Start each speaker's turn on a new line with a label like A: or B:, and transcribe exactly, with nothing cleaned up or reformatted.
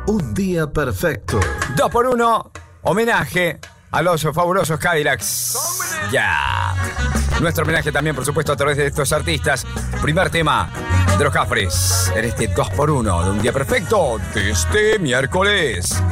A: Un día perfecto.
B: Dos por uno, homenaje a los fabulosos Cadillacs. Ya. Nuestro homenaje también, por supuesto, a través de estos artistas. Primer tema de los Cafres en este dos por uno de Un día perfecto de este miércoles.